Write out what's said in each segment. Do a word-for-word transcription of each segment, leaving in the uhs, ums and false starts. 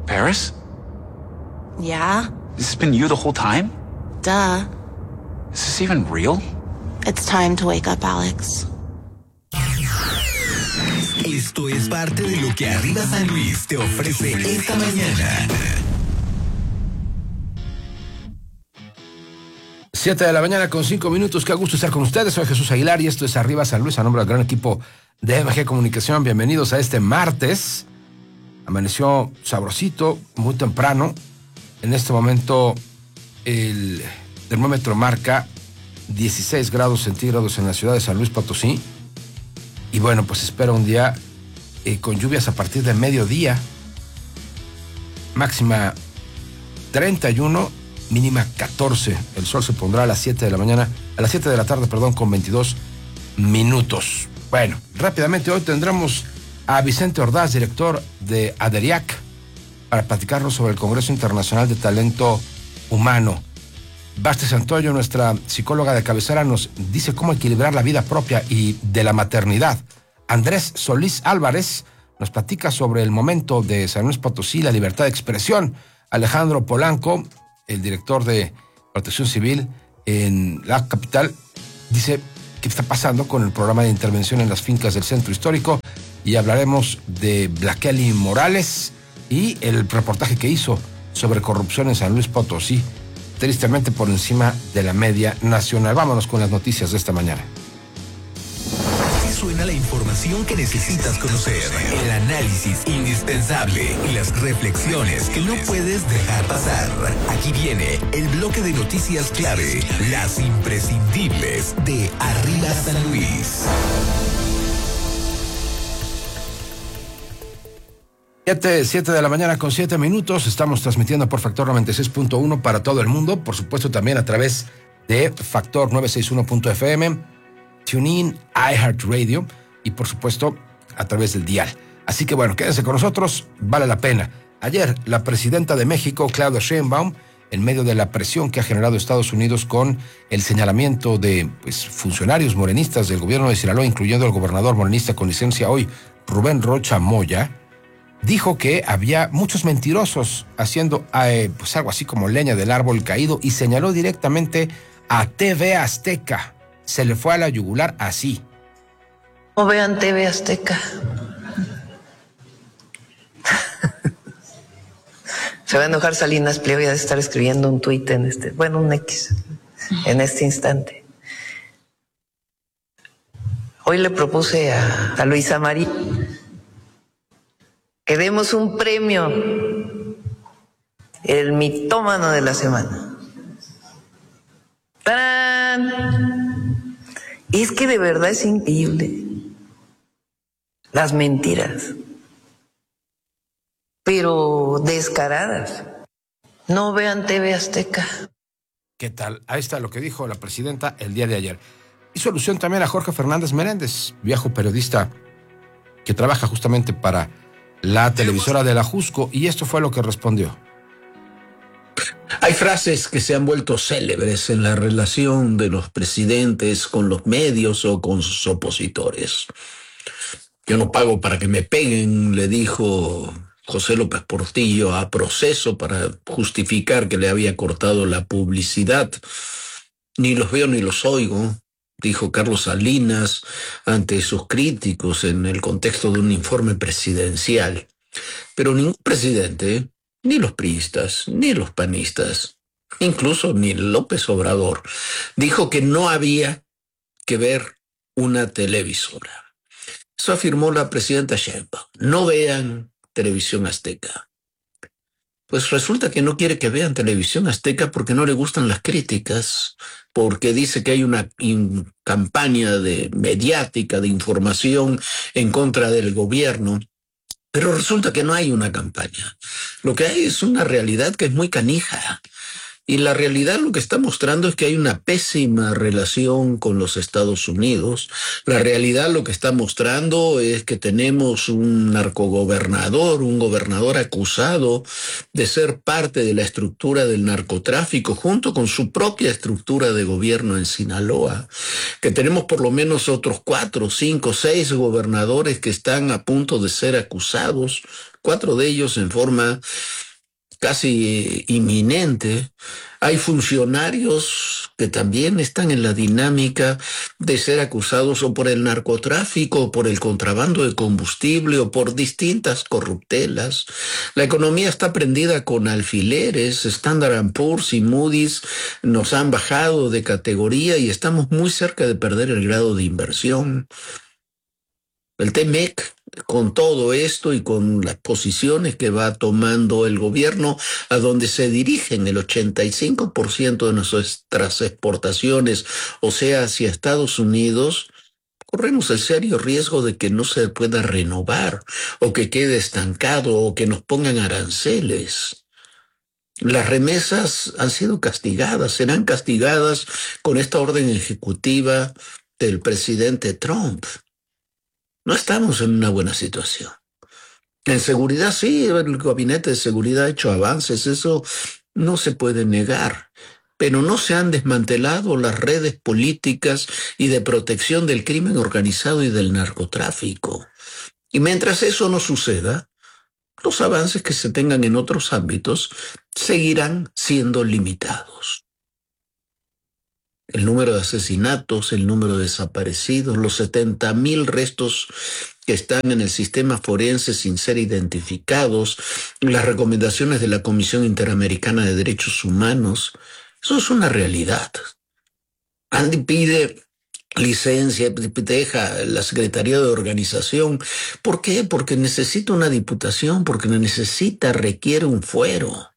Paris? Yeah? This has been you the whole time? Duh. Is this even real? It's time to wake up, Alex. Esto es parte de lo que Arriba San Luis te ofrece esta mañana. Siete de la mañana con cinco minutos. Qué gusto estar con ustedes. Soy Jesús Aguilar y esto es Arriba San Luis, a nombre del gran equipo de M G Comunicación. Bienvenidos a este martes. Amaneció sabrosito, muy temprano. En este momento el termómetro marca dieciséis grados centígrados en la ciudad de San Luis Potosí. Y bueno, pues espera un día eh, con lluvias a partir de mediodía. Máxima treinta y uno, mínima catorce. El sol se pondrá a las siete de la mañana, a las siete de la tarde, perdón, con veintidós minutos. Bueno, rápidamente hoy tendremos a Vicente Ordaz, director de ADERIAC, para platicarnos sobre el Congreso Internacional de Talento Humano. Basti Santoyo, nuestra psicóloga de cabecera, nos dice cómo equilibrar la vida propia y de la maternidad. Andrés Solís Álvarez nos platica sobre el momento de San Luis Potosí, la libertad de expresión. Alejandro Polanco, el director de Protección Civil en la capital, dice qué está pasando con el programa de intervención en las fincas del centro histórico, y hablaremos de Blaquely Morales y el reportaje que hizo sobre corrupción en San Luis Potosí, tristemente por encima de la media nacional. Vámonos con las noticias de esta mañana. Suena la información que necesitas conocer, el análisis indispensable y las reflexiones que no puedes dejar pasar. Aquí viene el bloque de noticias clave, las imprescindibles de Arriba San Luis. siete de la mañana con siete minutos. Estamos transmitiendo por Factor noventa y seis punto uno para todo el mundo. Por supuesto, también a través de Factor novecientos sesenta y uno punto f m, TuneIn, iHeartRadio y, por supuesto, a través del dial. Así que, bueno, quédense con nosotros. Vale la pena. Ayer, la presidenta de México, Claudia Sheinbaum, en medio de la presión que ha generado Estados Unidos con el señalamiento de pues, funcionarios morenistas del gobierno de Sinaloa, incluyendo el gobernador morenista con licencia hoy, Rubén Rocha Moya, dijo que había muchos mentirosos haciendo eh, pues algo así como leña del árbol caído, y señaló directamente a T V Azteca. Se le fue a la yugular así. No vean T V Azteca. Se va a enojar Salinas Pliego y ha de estar escribiendo un tuit en este, bueno, un X, en este instante. Hoy le propuse a, a Luisa María que demos un premio, el mitómano de la semana. ¡Tarán! Es que de verdad es increíble las mentiras, pero descaradas. No vean T V Azteca. ¿Qué tal? Ahí está lo que dijo la presidenta el día de ayer. Hizo alusión también a Jorge Fernández Meléndez, viejo periodista que trabaja justamente para la televisora de la Jusco, y esto fue lo que respondió. Hay frases que se han vuelto célebres en la relación de los presidentes con los medios o con sus opositores. Yo no pago para que me peguen, le dijo José López Portillo a Proceso para justificar que le había cortado la publicidad. Ni los veo ni los oigo, dijo Carlos Salinas ante sus críticos en el contexto de un informe presidencial. Pero ningún presidente, ni los priistas, ni los panistas, incluso ni López Obrador, dijo que no había que ver una televisora. Eso afirmó la presidenta Sheinbaum. No vean Televisión Azteca. Pues resulta que no quiere que vean Televisión Azteca porque no le gustan las críticas, porque dice que hay una in- campaña de mediática, de información en contra del gobierno. Pero resulta que no hay una campaña. Lo que hay es una realidad que es muy canija. Y la realidad lo que está mostrando es que hay una pésima relación con los Estados Unidos. La realidad lo que está mostrando es que tenemos un narcogobernador, un gobernador acusado de ser parte de la estructura del narcotráfico junto con su propia estructura de gobierno en Sinaloa. Que tenemos por lo menos otros cuatro, cinco, seis gobernadores que están a punto de ser acusados, cuatro de ellos en forma casi inminente. Hay funcionarios que también están en la dinámica de ser acusados o por el narcotráfico, o por el contrabando de combustible, o por distintas corruptelas. La economía está prendida con alfileres. Standard and Poor's y Moody's nos han bajado de categoría y estamos muy cerca de perder el grado de inversión. El T M E C, con todo esto y con las posiciones que va tomando el gobierno, a donde se dirigen el ochenta y cinco por ciento de nuestras exportaciones, o sea, hacia Estados Unidos, corremos el serio riesgo de que no se pueda renovar, o que quede estancado, o que nos pongan aranceles. Las remesas han sido castigadas, serán castigadas con esta orden ejecutiva del presidente Trump. No estamos en una buena situación. En seguridad, sí, el gabinete de seguridad ha hecho avances, eso no se puede negar, pero no se han desmantelado las redes políticas y de protección del crimen organizado y del narcotráfico. Y mientras eso no suceda, los avances que se tengan en otros ámbitos seguirán siendo limitados. El número de asesinatos, el número de desaparecidos, los setenta mil restos que están en el sistema forense sin ser identificados, las recomendaciones de la Comisión Interamericana de Derechos Humanos, eso es una realidad. Andy pide licencia, deja la Secretaría de Organización. ¿Por qué? Porque necesita una diputación, porque necesita, requiere un fuero.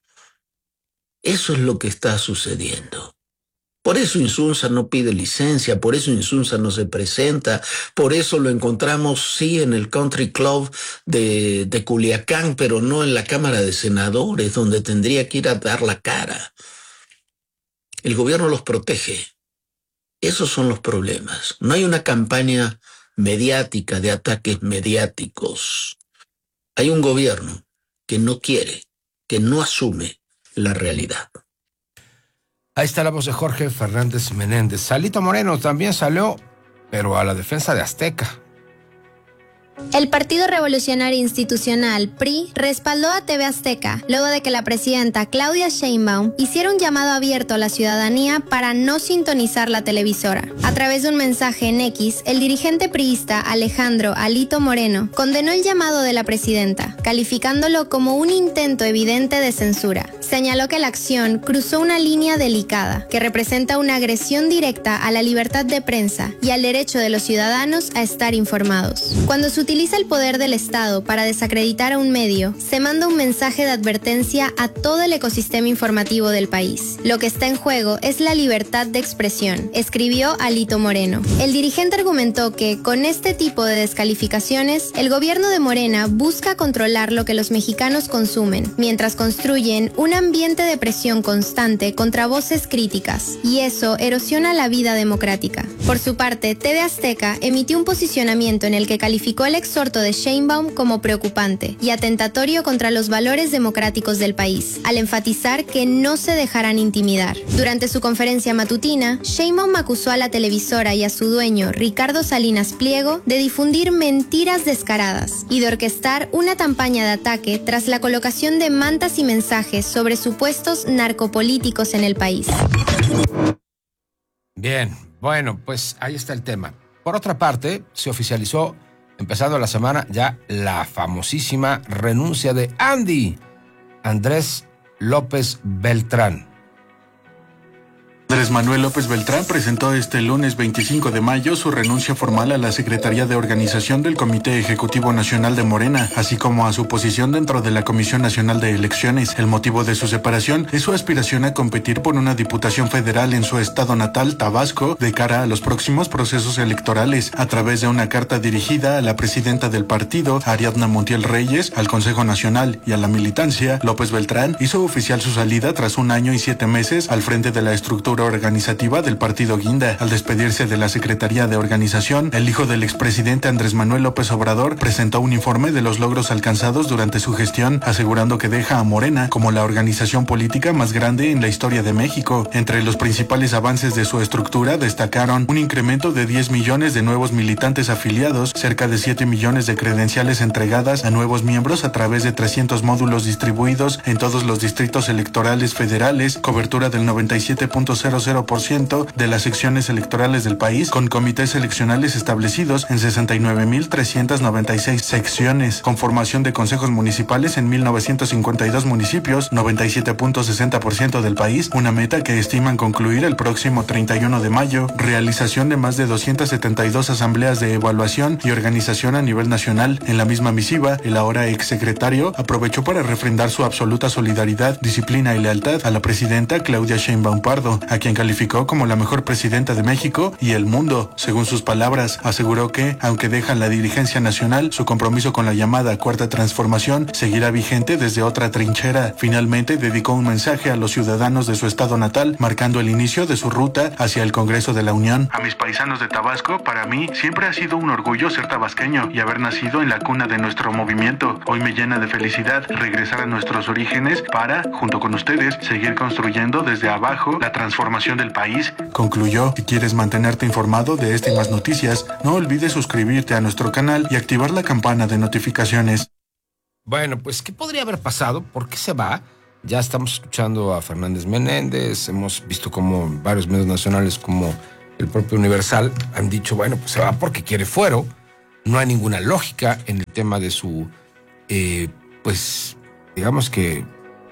Eso es lo que está sucediendo. Por eso Insunza no pide licencia, por eso Insunza no se presenta, por eso lo encontramos, sí, en el Country Club de, de Culiacán, pero no en la Cámara de Senadores, donde tendría que ir a dar la cara. El gobierno los protege. Esos son los problemas. No hay una campaña mediática de ataques mediáticos. Hay un gobierno que no quiere, que no asume la realidad. Ahí está la voz de Jorge Fernández Menéndez. Alito Moreno también salió, pero a la defensa de Azteca. El Partido Revolucionario Institucional, P R I, respaldó a T V Azteca luego de que la presidenta Claudia Sheinbaum hiciera un llamado abierto a la ciudadanía para no sintonizar la televisora. A través de un mensaje en X, el dirigente priista Alejandro Alito Moreno condenó el llamado de la presidenta, calificándolo como un intento evidente de censura. Señaló que la acción cruzó una línea delicada, que representa una agresión directa a la libertad de prensa y al derecho de los ciudadanos a estar informados. Cuando se utiliza el poder del Estado para desacreditar a un medio, se manda un mensaje de advertencia a todo el ecosistema informativo del país. Lo que está en juego es la libertad de expresión, escribió Alito Moreno. El dirigente argumentó que, con este tipo de descalificaciones, el gobierno de Morena busca controlar lo que los mexicanos consumen, mientras construyen un ambiente de presión constante contra voces críticas, y eso erosiona la vida democrática. Por su parte, T V Azteca emitió un posicionamiento en el que calificó el exhorto de Sheinbaum como preocupante y atentatorio contra los valores democráticos del país, al enfatizar que no se dejarán intimidar. Durante su conferencia matutina, Sheinbaum acusó a la televisora y a su dueño, Ricardo Salinas Pliego, de difundir mentiras descaradas y de orquestar una campaña de ataque tras la colocación de mantas y mensajes sobre supuestos narcopolíticos en el país. Bien, bueno, pues ahí está el tema. Por otra parte, se oficializó, empezando la semana, ya la famosísima renuncia de Andy Andrés López Beltrán. Andrés Manuel López Beltrán presentó este lunes veinticinco de mayo su renuncia formal a la Secretaría de Organización del Comité Ejecutivo Nacional de Morena, así como a su posición dentro de la Comisión Nacional de Elecciones. El motivo de su separación es su aspiración a competir por una diputación federal en su estado natal, Tabasco, de cara a los próximos procesos electorales. A través de una carta dirigida a la presidenta del partido, Ariadna Montiel Reyes, al Consejo Nacional y a la militancia, López Beltrán hizo oficial su salida tras un año y siete meses al frente de la estructura figura organizativa del partido Guinda. Al despedirse de la Secretaría de Organización, el hijo del expresidente Andrés Manuel López Obrador presentó un informe de los logros alcanzados durante su gestión, asegurando que deja a Morena como la organización política más grande en la historia de México. Entre los principales avances de su estructura destacaron un incremento de diez millones de nuevos militantes afiliados, cerca de siete millones de credenciales entregadas a nuevos miembros a través de trescientos módulos distribuidos en todos los distritos electorales federales, cobertura del noventa y siete punto cero cero por ciento de las secciones electorales del país, con comités eleccionales establecidos en sesenta y nueve mil trescientas noventa y seis secciones, conformación de consejos municipales en mil novecientos cincuenta y dos municipios, noventa y siete punto sesenta por ciento del país, una meta que estiman concluir el próximo treinta y uno de mayo, realización de más de doscientas setenta y dos asambleas de evaluación y organización a nivel nacional. En la misma misiva, el ahora exsecretario aprovechó para refrendar su absoluta solidaridad, disciplina y lealtad a la presidenta Claudia Sheinbaum Pardo, a quien calificó como la mejor presidenta de México y el mundo. Según sus palabras, aseguró que, aunque dejan la dirigencia nacional, su compromiso con la llamada Cuarta Transformación seguirá vigente desde otra trinchera. Finalmente, dedicó un mensaje a los ciudadanos de su estado natal, marcando el inicio de su ruta hacia el Congreso de la Unión. A mis paisanos de Tabasco, para mí siempre ha sido un orgullo ser tabasqueño y haber nacido en la cuna de nuestro movimiento. Hoy me llena de felicidad regresar a nuestros orígenes para, junto con ustedes, seguir construyendo desde abajo la transformación del país. Concluyó. Si quieres mantenerte informado de estas y más noticias, no olvides suscribirte a nuestro canal y activar la campana de notificaciones. Bueno, pues, ¿qué podría haber pasado? ¿Por qué se va? Ya estamos escuchando a Fernández Menéndez, hemos visto como varios medios nacionales como el propio Universal han dicho, bueno, pues se va porque quiere fuero. No hay ninguna lógica en el tema de su, eh, pues, digamos que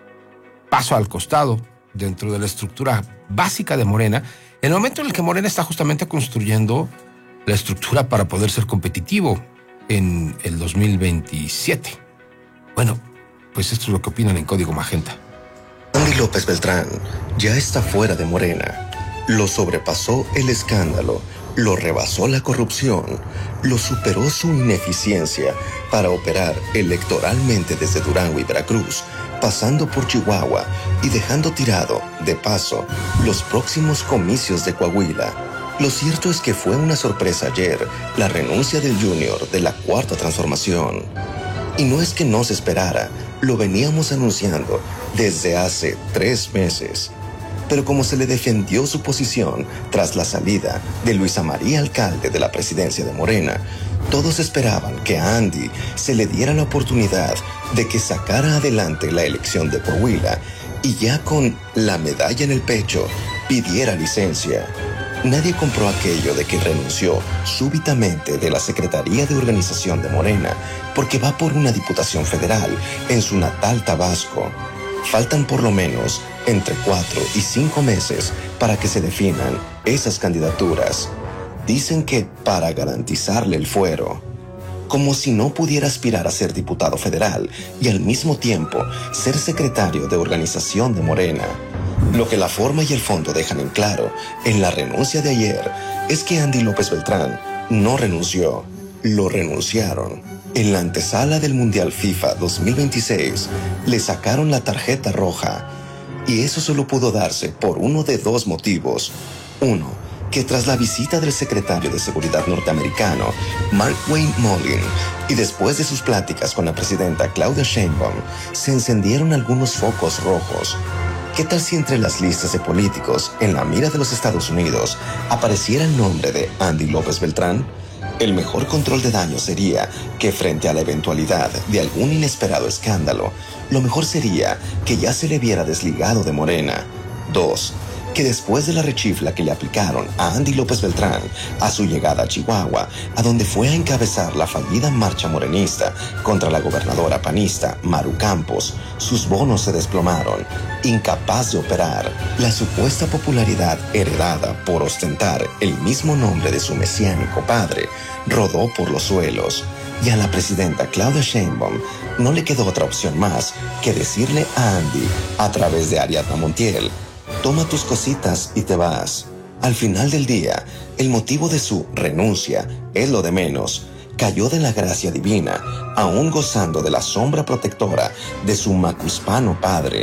paso al costado dentro de la estructura básica de Morena, en el momento en el que Morena está justamente construyendo la estructura para poder ser competitivo en el dos mil veintisiete. Bueno, pues esto es lo que opinan en Código Magenta. Andy López Beltrán ya está fuera de Morena. Lo sobrepasó el escándalo, lo rebasó la corrupción, lo superó su ineficiencia para operar electoralmente desde Durango y Veracruz, pasando por Chihuahua y dejando tirado, de paso, los próximos comicios de Coahuila. Lo cierto es que fue una sorpresa ayer la renuncia del Junior de la Cuarta Transformación. Y no es que no se esperara, lo veníamos anunciando desde hace tres meses. Pero como se le defendió su posición tras la salida de Luisa María Alcalde de la presidencia de Morena, todos esperaban que a Andy se le diera la oportunidad de que sacara adelante la elección de Coahuila y ya con la medalla en el pecho pidiera licencia. Nadie compró aquello de que renunció súbitamente de la Secretaría de Organización de Morena porque va por una diputación federal en su natal Tabasco. Faltan por lo menos entre cuatro y cinco meses para que se definan esas candidaturas. Dicen que para garantizarle el fuero. Como si no pudiera aspirar a ser diputado federal y al mismo tiempo ser secretario de Organización de Morena. Lo que la forma y el fondo dejan en claro en la renuncia de ayer es que Andy López Beltrán no renunció, lo renunciaron. En la antesala del Mundial FIFA dos mil veintiséis le sacaron la tarjeta roja y eso solo pudo darse por uno de dos motivos. Uno, que tras la visita del secretario de Seguridad norteamericano, Mark Wayne Mullin, y después de sus pláticas con la presidenta Claudia Sheinbaum, se encendieron algunos focos rojos. ¿Qué tal si entre las listas de políticos en la mira de los Estados Unidos apareciera el nombre de Andy López Beltrán? El mejor control de daño sería que frente a la eventualidad de algún inesperado escándalo, lo mejor sería que ya se le viera desligado de Morena. Dos, que después de la rechifla que le aplicaron a Andy López Beltrán a su llegada a Chihuahua, a donde fue a encabezar la fallida marcha morenista contra la gobernadora panista Maru Campos, sus bonos se desplomaron, incapaz de operar. La supuesta popularidad heredada por ostentar el mismo nombre de su mesiánico padre rodó por los suelos. Y a la presidenta Claudia Sheinbaum no le quedó otra opción más que decirle a Andy, a través de Ariadna Montiel: toma tus cositas y te vas. Al final del día, el motivo de su renuncia es lo de menos. Cayó de la gracia divina, aún gozando de la sombra protectora de su macuspano padre.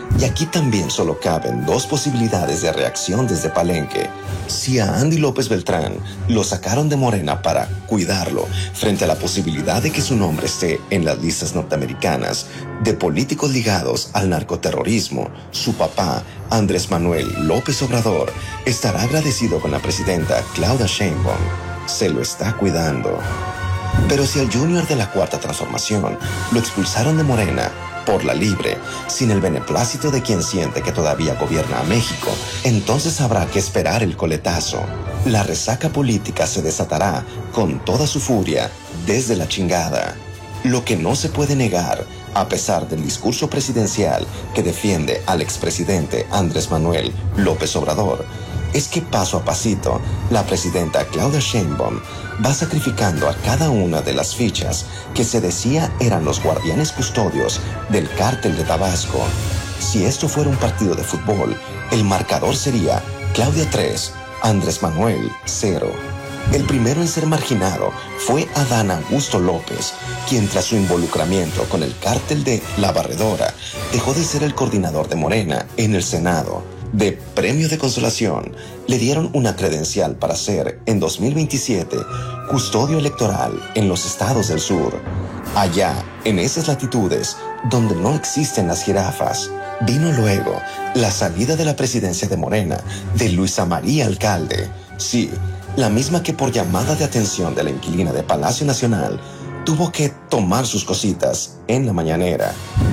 Y aquí también solo caben dos posibilidades de reacción desde Palenque. Si a Andy López Beltrán lo sacaron de Morena para cuidarlo frente a la posibilidad de que su nombre esté en las listas norteamericanas de políticos ligados al narcoterrorismo, su papá, Andrés Manuel López Obrador, estará agradecido con la presidenta Claudia Sheinbaum. Se lo está cuidando. Pero si al Junior de la Cuarta Transformación lo expulsaron de Morena por la libre, sin el beneplácito de quien siente que todavía gobierna a México, entonces habrá que esperar el coletazo. La resaca política se desatará con toda su furia desde la chingada. Lo que no se puede negar, a pesar del discurso presidencial que defiende al expresidente Andrés Manuel López Obrador, es que paso a pasito, la presidenta Claudia Sheinbaum va sacrificando a cada una de las fichas que se decía eran los guardianes custodios del cártel de Tabasco. Si esto fuera un partido de fútbol, el marcador sería Claudia tres, Andrés Manuel cero. El primero en ser marginado fue Adán Augusto López, quien tras su involucramiento con el cártel de La Barredora, dejó de ser el coordinador de Morena en el Senado. De premio de consolación, le dieron una credencial para ser, en dos mil veintisiete, custodio electoral en los estados del sur. Allá, en esas latitudes, donde no existen las jirafas, vino luego la salida de la presidencia de Morena, de Luisa María Alcalde. Sí, la misma que por llamada de atención de la inquilina de Palacio Nacional, tuvo que tomar sus cositas en la mañanera.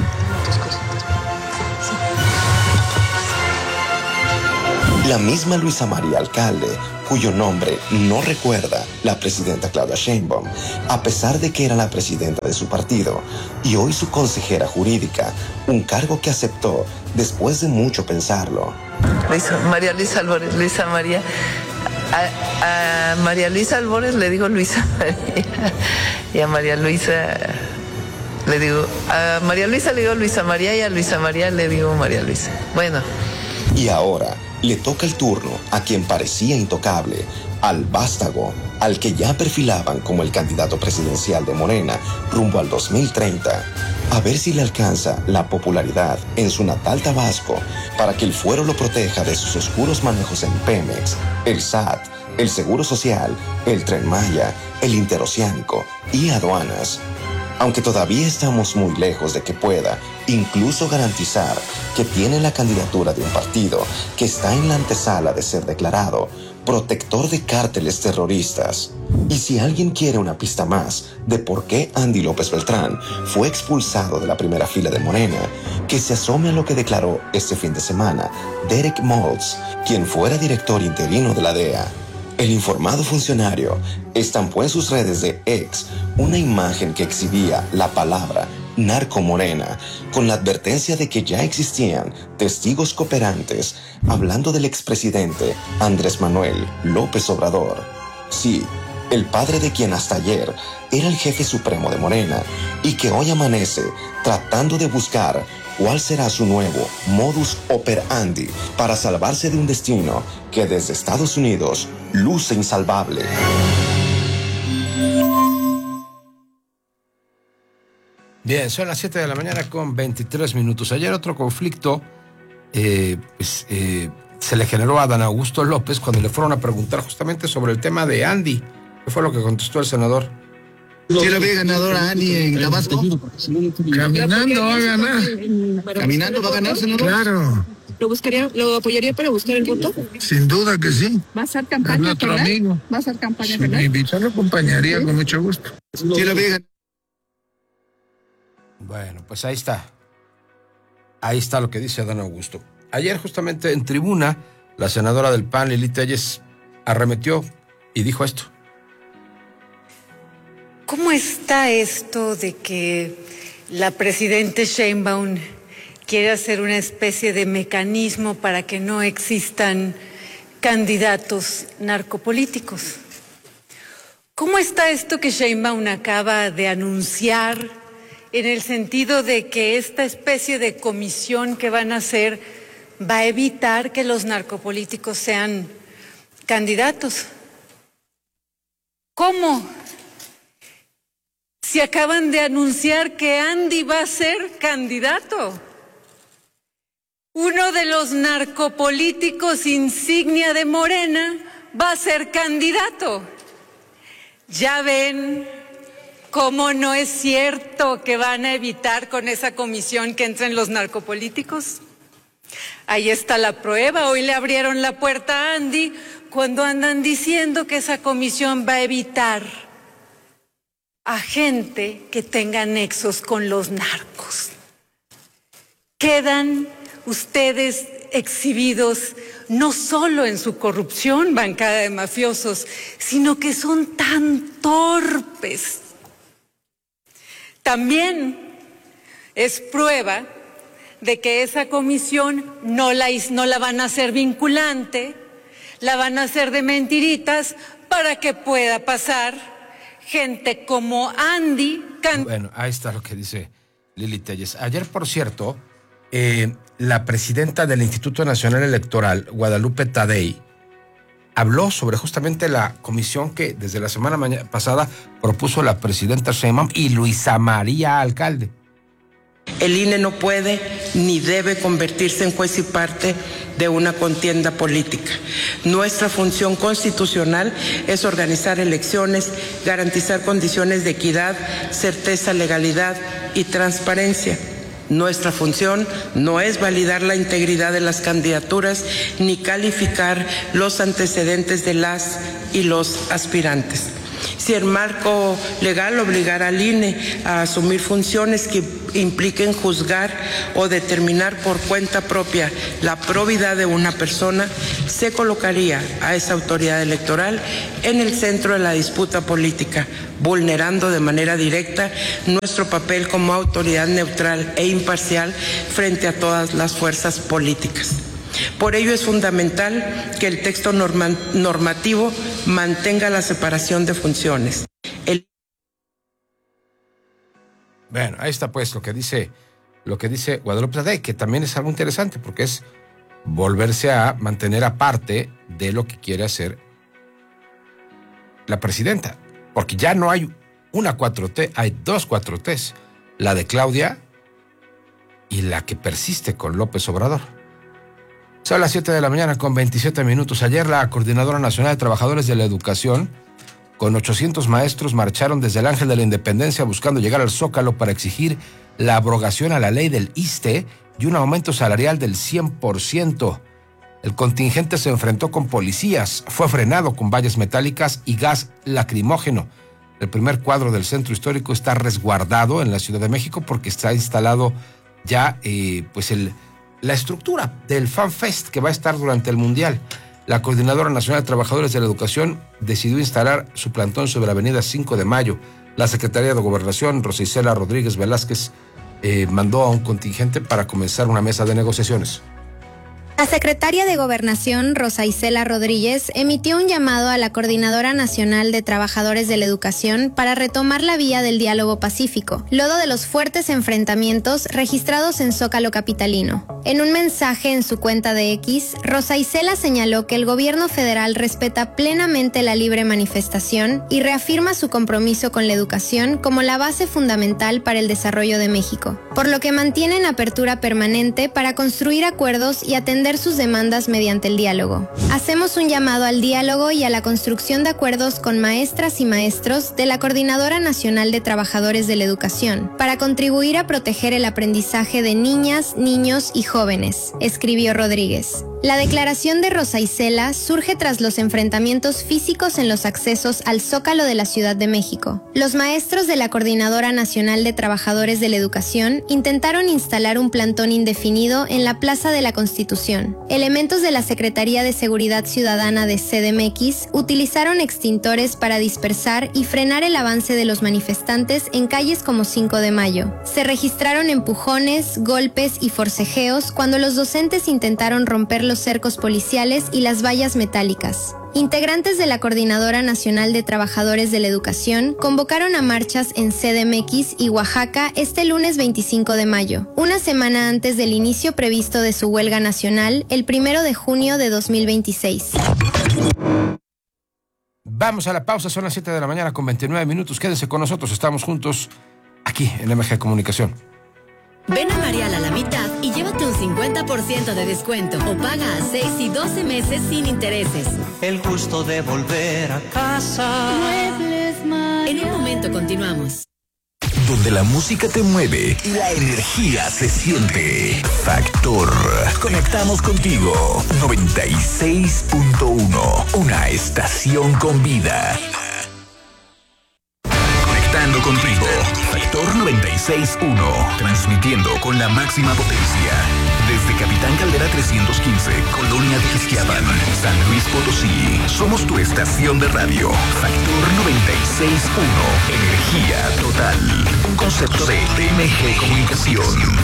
La misma Luisa María Alcalde, cuyo nombre no recuerda la presidenta Claudia Sheinbaum, a pesar de que era la presidenta de su partido, y hoy su consejera jurídica, un cargo que aceptó después de mucho pensarlo. Luisa, María Luisa Albores, Luisa María. A, a María Luisa Albores le digo Luisa María, y a María Luisa le digo, a María Luisa le digo Luisa María, y a Luisa María le digo María Luisa. Bueno. Y ahora le toca el turno a quien parecía intocable, al vástago, al que ya perfilaban como el candidato presidencial de Morena rumbo al dos mil treinta. A ver si le alcanza la popularidad en su natal Tabasco para que el fuero lo proteja de sus oscuros manejos en Pemex, el S A T, el Seguro Social, el Tren Maya, el Interoceánico y aduanas. Aunque todavía estamos muy lejos de que pueda incluso garantizar que tiene la candidatura de un partido que está en la antesala de ser declarado protector de cárteles terroristas. Y si alguien quiere una pista más de por qué Andy López Beltrán fue expulsado de la primera fila de Morena, que se asome a lo que declaró este fin de semana Derek Moltz, quien fuera director interino de la D E A. El informado funcionario estampó en sus redes de X una imagen que exhibía la palabra narcomorena, con la advertencia de que ya existían testigos cooperantes hablando del expresidente Andrés Manuel López Obrador. Sí, el padre de quien hasta ayer era el jefe supremo de Morena y que hoy amanece tratando de buscar cuál será su nuevo modus operandi para salvarse de un destino que desde Estados Unidos luce insalvable. Bien, son las siete de la mañana con veintitrés minutos. Ayer otro conflicto eh, pues, eh, se le generó a Adán Augusto López cuando le fueron a preguntar justamente sobre el tema de Andy. ¿Qué fue lo que contestó el senador? ¿Sí la ve ganadora Andy en Tabasco? Caminando va a ganar. ¿Caminando va a ganar, senador? Claro. ¿Lo buscaría, lo apoyaría para buscar el voto? Sin duda que sí. ¿Va a hacer campaña? Es nuestro amigo. ¿Va a hacer campaña? Si me invitó, lo acompañaría ¿Sí? con mucho gusto. ¿Sí la ve ganadora? Bueno, pues ahí está. Ahí está lo que dice Adán Augusto. Ayer justamente en tribuna, la senadora del P A N, Lili Telles, arremetió y dijo esto. ¿Cómo está esto de que la presidenta Sheinbaum quiere hacer una especie de mecanismo para que no existan candidatos narcopolíticos? ¿Cómo está esto que Sheinbaum acaba de anunciar en el sentido de que esta especie de comisión que van a hacer va a evitar que los narcopolíticos sean candidatos? ¿Cómo? Si acaban de anunciar que Andy va a ser candidato. uno de los narcopolíticos insignia de Morena va a ser candidato. Ya ven cómo no es cierto que van a evitar con esa comisión que entren los narcopolíticos. Ahí está la prueba. Hoy le abrieron la puerta a Andy cuando andan diciendo que esa comisión va a evitar a gente que tenga nexos con los narcos. Quedan ustedes exhibidos no solo en su corrupción, bancada de mafiosos, sino que son tan torpes. También es prueba de que esa comisión no la, no la van a hacer vinculante, la van a hacer de mentiritas para que pueda pasar gente como Andy. Can- bueno, ahí está lo que dice Lili Telles. Ayer, por cierto, eh, la presidenta del Instituto Nacional Electoral, Guadalupe Tadei, habló sobre justamente la comisión que desde la semana mañana pasada propuso la presidenta Sheinbaum y Luisa María Alcalde. El I N E no puede ni debe convertirse en juez y parte de una contienda política. Nuestra función constitucional es organizar elecciones, garantizar condiciones de equidad, certeza, legalidad y transparencia. Nuestra función no es validar la integridad de las candidaturas ni calificar los antecedentes de las y los aspirantes. Si el marco legal obligara al I N E a asumir funciones que impliquen juzgar o determinar por cuenta propia la probidad de una persona, se colocaría a esa autoridad electoral en el centro de la disputa política, vulnerando de manera directa nuestro papel como autoridad neutral e imparcial frente a todas las fuerzas políticas. Por ello es fundamental que el texto norma, normativo mantenga la separación de funciones. El... Bueno, ahí está pues lo que dice, lo que dice Guadalupe Tadei, que también es algo interesante porque es volverse a mantener aparte de lo que quiere hacer la presidenta. Porque ya no hay una cuatro T, hay dos cuatro Ts. La de Claudia y la que persiste con López Obrador. Son las siete de la mañana con veintisiete minutos. Ayer la Coordinadora Nacional de Trabajadores de la Educación, con ochocientos maestros, marcharon desde el Ángel de la Independencia buscando llegar al Zócalo para exigir la abrogación a la ley del I S S S T E y un aumento salarial del cien por ciento. El contingente se enfrentó con policías, fue frenado con vallas metálicas y gas lacrimógeno. El primer cuadro del centro histórico está resguardado en la Ciudad de México porque está instalado ya eh, pues el... la estructura del FanFest que va a estar durante el Mundial. La Coordinadora Nacional de Trabajadores de la Educación decidió instalar su plantón sobre la avenida cinco de mayo. La Secretaría de Gobernación, Rosa Isela Rodríguez Velázquez, eh, mandó a un contingente para comenzar una mesa de negociaciones. La secretaria de Gobernación, Rosa Isela Rodríguez, emitió un llamado a la Coordinadora Nacional de Trabajadores de la Educación para retomar la vía del diálogo pacífico, luego de los fuertes enfrentamientos registrados en Zócalo capitalino. En un mensaje en su cuenta de X, Rosa Isela señaló que el gobierno federal respeta plenamente la libre manifestación y reafirma su compromiso con la educación como la base fundamental para el desarrollo de México, por lo que mantienen apertura permanente para construir acuerdos y atender sus demandas mediante el diálogo. Hacemos un llamado al diálogo y a la construcción de acuerdos con maestras y maestros de la Coordinadora Nacional de Trabajadores de la Educación para contribuir a proteger el aprendizaje de niñas, niños y jóvenes, escribió Rodríguez. La declaración de Rosa Isela surge tras los enfrentamientos físicos en los accesos al Zócalo de la Ciudad de México. Los maestros de la Coordinadora Nacional de Trabajadores de la Educación intentaron instalar un plantón indefinido en la Plaza de la Constitución. Elementos de la Secretaría de Seguridad Ciudadana de C D M X utilizaron extintores para dispersar y frenar el avance de los manifestantes en calles como cinco de mayo. Se registraron empujones, golpes y forcejeos cuando los docentes intentaron romper los cercos policiales y las vallas metálicas. Integrantes de la Coordinadora Nacional de Trabajadores de la Educación convocaron a marchas en C D M X y Oaxaca este lunes veinticinco de mayo, una semana antes del inicio previsto de su huelga nacional el primero de junio de dos mil veintiséis. Vamos a la pausa, son las siete de la mañana con veintinueve minutos. Quédense con nosotros, estamos juntos aquí en M G Comunicación. Ven a Marial a la mitad y llévate un cincuenta por ciento de descuento o paga a seis y doce meses sin intereses. El gusto de volver a casa. Muebles Maya. En un momento continuamos. Donde la música te mueve y la energía se siente. Factor. Conectamos contigo. noventa y seis punto uno. Una estación con vida. Conectando contigo. Factor noventa y seis punto uno. Transmitiendo con la máxima potencia. Desde Capitán Caldera trescientos quince, Colonia de Ixquiapan, San Luis Potosí. Somos tu estación de radio. Factor noventa y seis punto uno. Energía total. Un concepto de T M G Comunicación.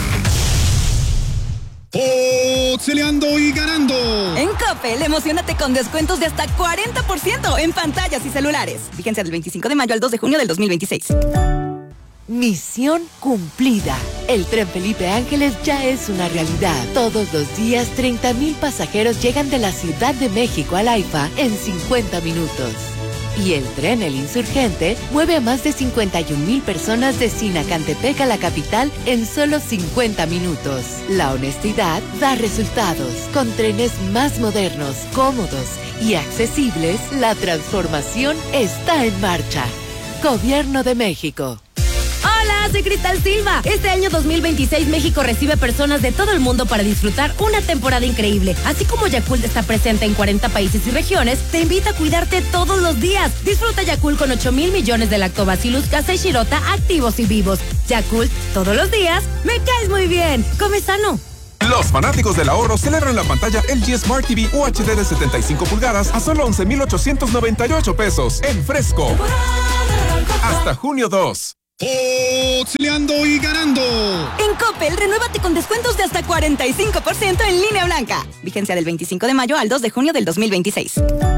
Foxeleando y ganando. En Coppel, emocionate con descuentos de hasta cuarenta por ciento en pantallas y celulares. Vigencia del veinticinco de mayo al dos de junio del dos mil veintiséis. Misión cumplida. El tren Felipe Ángeles ya es una realidad. Todos los días, treinta mil pasajeros llegan de la Ciudad de México al AIFA en cincuenta minutos. Y el tren El Insurgente mueve a más de cincuenta y un mil personas de Sinacantepec a la capital en solo cincuenta minutos. La honestidad da resultados. Con trenes más modernos, cómodos y accesibles, la transformación está en marcha. Gobierno de México. Hola, soy Cristal Silva. Este año dos mil veintiséis México recibe personas de todo el mundo para disfrutar una temporada increíble. Así como Yakult está presente en cuarenta países y regiones, te invita a cuidarte todos los días. Disfruta Yakult con ocho mil millones de lactobacillus casei shirota activos y vivos. Yakult, todos los días, me caes muy bien. Come sano. Los fanáticos del ahorro celebran la pantalla L G Smart T V U H D de setenta y cinco pulgadas a solo once mil ochocientos noventa y ocho pesos en Fresco. Hasta junio dos. Foxeleando y ganando. En Coppel, renuévate con descuentos de hasta cuarenta y cinco por ciento en línea blanca. Vigencia del veinticinco de mayo al dos de junio del dos mil veintiséis.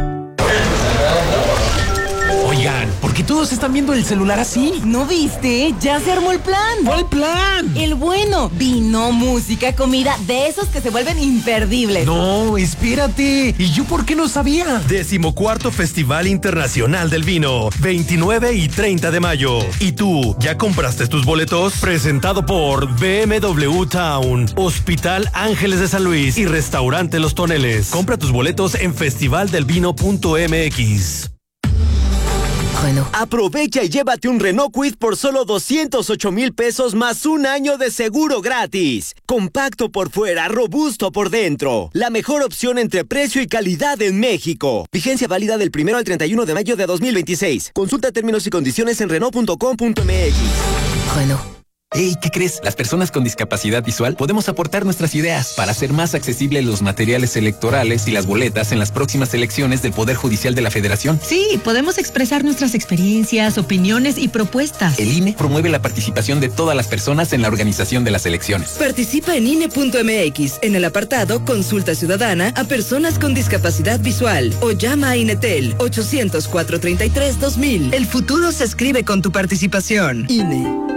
Oigan, ¿por qué todos están viendo el celular así? ¿No viste? Ya se armó el plan. ¿Cuál plan? El bueno. Vino, música, comida, de esos que se vuelven imperdibles. No, espérate. ¿Y yo por qué no sabía? Decimocuarto Festival Internacional del Vino, veintinueve y treinta de mayo. ¿Y tú, ya compraste tus boletos? Presentado por B M W Town, Hospital Ángeles de San Luis y Restaurante Los Toneles. Compra tus boletos en festival del vino punto m x. Bueno. Aprovecha y llévate un Renault Kwid por solo doscientos ocho mil pesos más un año de seguro gratis. Compacto por fuera, robusto por dentro. La mejor opción entre precio y calidad en México. Vigencia válida del primero al treinta y uno de mayo de dos mil veintiséis. Consulta términos y condiciones en Renault punto com punto m x. Bueno. Hey, ¿qué crees? Las personas con discapacidad visual podemos aportar nuestras ideas para hacer más accesibles los materiales electorales y las boletas en las próximas elecciones del Poder Judicial de la Federación. Sí, podemos expresar nuestras experiencias, opiniones y propuestas. El I N E promueve la participación de todas las personas en la organización de las elecciones. Participa en I N E punto m x en el apartado Consulta Ciudadana a personas con discapacidad visual o llama a Inetel ochocientos, cuatrocientos treinta y tres, dos mil. El futuro se escribe con tu participación. I N E.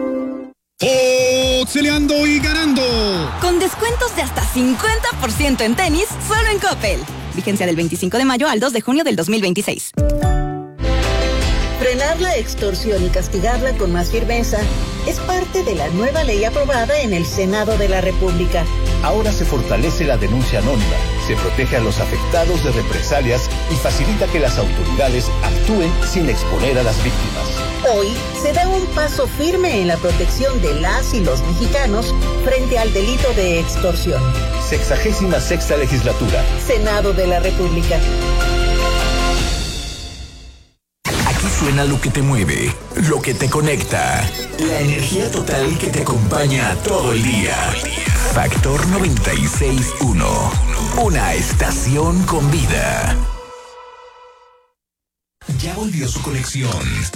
Foxeleando y ganando. Con descuentos de hasta cincuenta por ciento en tenis, solo en Coppel. Vigencia del veinticinco de mayo al dos de junio del dos mil veintiséis. Frenar la extorsión y castigarla con más firmeza es parte de la nueva ley aprobada en el Senado de la República. Ahora se fortalece la denuncia anónima, se protege a los afectados de represalias y facilita que las autoridades actúen sin exponer a las víctimas. Hoy se da un paso firme en la protección de las y los mexicanos frente al delito de extorsión. Sexagésima sexta legislatura. Senado de la República. Aquí suena lo que te mueve, lo que te conecta. La energía total que te acompaña todo el día. Factor noventa y seis punto uno. Una estación con vida. Ya volvió su colección